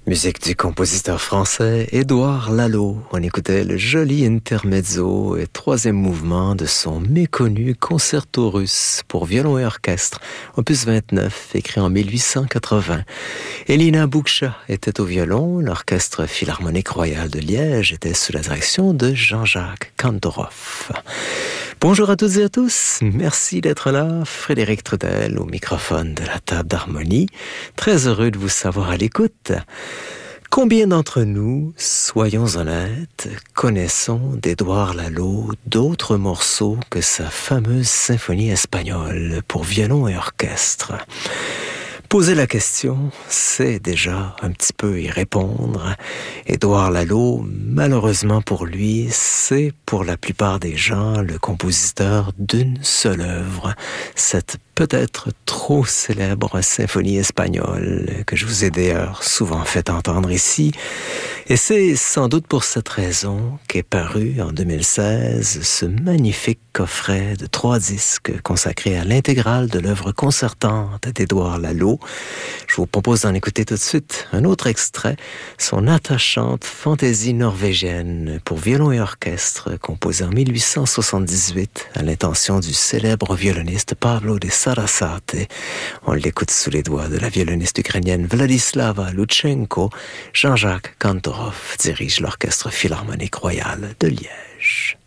Musique du compositeur français Édouard Lalo. On écoutait le joli intermezzo et troisième mouvement de son méconnu concerto russe pour violon et orchestre, opus 29, écrit en 1880. Elina Boukcha était au violon, l'orchestre philharmonique royal de Liège était sous la direction de Jean-Jacques Kantorov. Bonjour à toutes et à tous, merci d'être là. Frédéric Trudel au microphone de la table d'harmonie. Très heureux de vous savoir à l'écoute. Combien d'entre nous, soyons honnêtes, connaissons d'Édouard Lalo d'autres morceaux que sa fameuse symphonie espagnole pour violon et orchestre? Poser la question, c'est déjà un petit peu y répondre. Édouard Lalo, malheureusement pour lui, c'est pour la plupart des gens le compositeur d'une seule œuvre, cette peut-être trop célèbre symphonie espagnole que je vous ai d'ailleurs souvent fait entendre ici. Et c'est sans doute pour cette raison qu'est paru en 2016 ce magnifique coffret de 3 disques consacrés à l'intégrale de l'œuvre concertante d'Édouard Lalo. Je vous propose d'en écouter tout de suite un autre extrait, son attachante fantaisie norvégienne pour violon et orchestre, composée en 1878 à l'intention du célèbre violoniste Pavlo de Sarasate. On l'écoute sous les doigts de la violoniste ukrainienne Vladislava Lutchenko. Jean-Jacques Kantorov dirige l'orchestre philharmonique royal de Liège.